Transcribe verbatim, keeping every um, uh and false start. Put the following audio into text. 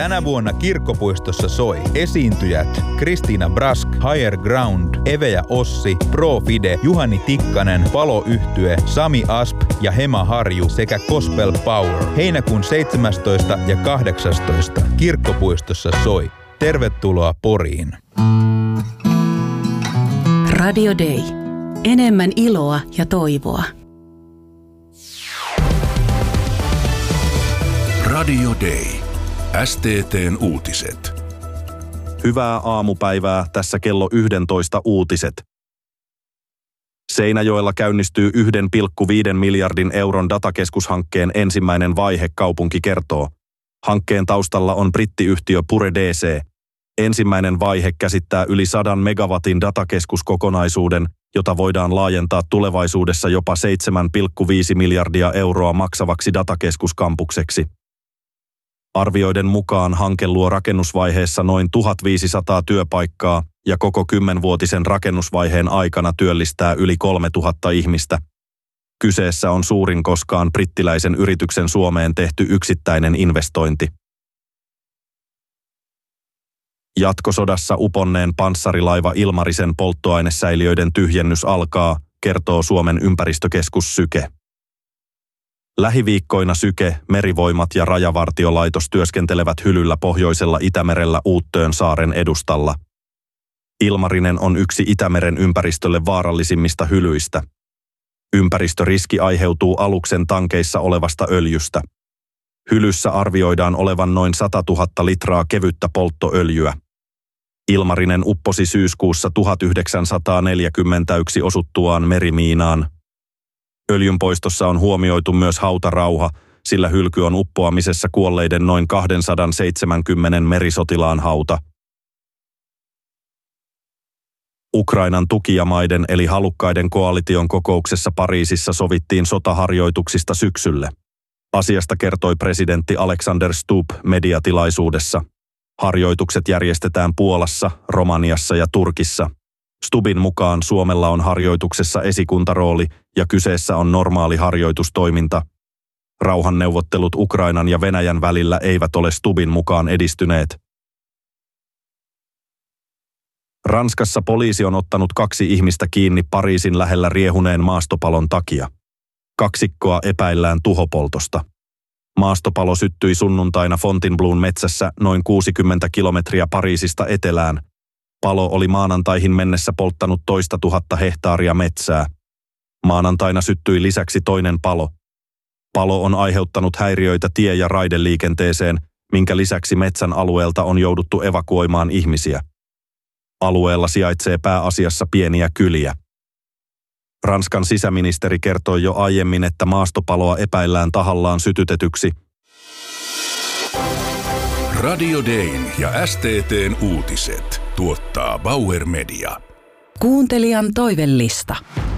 Tänä vuonna Kirkkopuistossa soi esiintyjät Kristiina Brask, Higher Ground, Eve ja Ossi, Pro Fide, Juhani Tikkanen, Palo-yhtye, Sami Asp ja Hema Harju sekä Gospel Power. Heinäkuun seitsemästoista ja kahdeksastoista Kirkkopuistossa soi. Tervetuloa Poriin. Radio Day. Enemmän iloa ja toivoa. Radio Day. S T T:n uutiset. Hyvää aamupäivää, tässä kello yksitoista uutiset. Seinäjoella käynnistyy yksi pilkku viisi miljardin euron datakeskushankkeen ensimmäinen vaihe, kaupunki kertoo. Hankkeen taustalla on brittiyhtiö Pure D C. Ensimmäinen vaihe käsittää yli sadan megawatin datakeskuskokonaisuuden, jota voidaan laajentaa tulevaisuudessa jopa seitsemän pilkku viisi miljardia euroa maksavaksi datakeskuskampukseksi. Arvioiden mukaan hanke luo rakennusvaiheessa noin tuhatviisisataa työpaikkaa ja koko kymmenvuotisen rakennusvaiheen aikana työllistää yli kolmetuhatta ihmistä. Kyseessä on suurin koskaan brittiläisen yrityksen Suomeen tehty yksittäinen investointi. Jatkosodassa uponneen panssarilaiva Ilmarisen polttoainesäiliöiden tyhjennys alkaa, kertoo Suomen ympäristökeskus Syke. Lähiviikkoina Syke, Merivoimat ja Rajavartiolaitos työskentelevät hylyllä pohjoisella Itämerellä Uuttöön saaren edustalla. Ilmarinen on yksi Itämeren ympäristölle vaarallisimmista hylyistä. Ympäristöriski aiheutuu aluksen tankeissa olevasta öljystä. Hylyssä arvioidaan olevan noin satatuhatta litraa kevyttä polttoöljyä. Ilmarinen upposi syyskuussa tuhatyhdeksänsataaneljäkymmentäyksi osuttuaan merimiinaan. Öljynpoistossa on huomioitu myös hautarauha, sillä hylky on uppoamisessa kuolleiden noin kaksisataaseitsemänkymmentä merisotilaan hauta. Ukrainan tukijamaiden eli halukkaiden koalition kokouksessa Pariisissa sovittiin sotaharjoituksista syksylle. Asiasta kertoi presidentti Alexander Stubb mediatilaisuudessa. Harjoitukset järjestetään Puolassa, Romaniassa ja Turkissa. Stubbin mukaan Suomella on harjoituksessa esikuntarooli ja kyseessä on normaali harjoitustoiminta. Rauhanneuvottelut Ukrainan ja Venäjän välillä eivät ole Stubbin mukaan edistyneet. Ranskassa poliisi on ottanut kaksi ihmistä kiinni Pariisin lähellä riehuneen maastopalon takia. Kaksikkoa epäillään tuhopoltosta. Maastopalo syttyi sunnuntaina Fontainebleaun metsässä noin kuusikymmentä kilometriä Pariisista etelään. Palo oli maanantaihin mennessä polttanut toista tuhatta hehtaaria metsää. Maanantaina syttyi lisäksi toinen palo. Palo on aiheuttanut häiriöitä tie- ja raideliikenteeseen, minkä lisäksi metsän alueelta on jouduttu evakuoimaan ihmisiä. Alueella sijaitsee pääasiassa pieniä kyliä. Ranskan sisäministeri kertoi jo aiemmin, että maastopaloa epäillään tahallaan sytytetyksi. Radio Dayn ja S T T:n uutiset tuottaa Bauer Media. Kuuntelijan toivellista.